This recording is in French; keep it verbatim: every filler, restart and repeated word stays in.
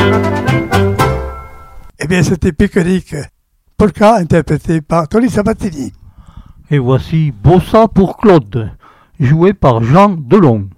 Eh bien, c'était Pique-Nique, polka interprété par Tony Sabatini. Et voici Bossa pour Claude, joué par Jean Delon.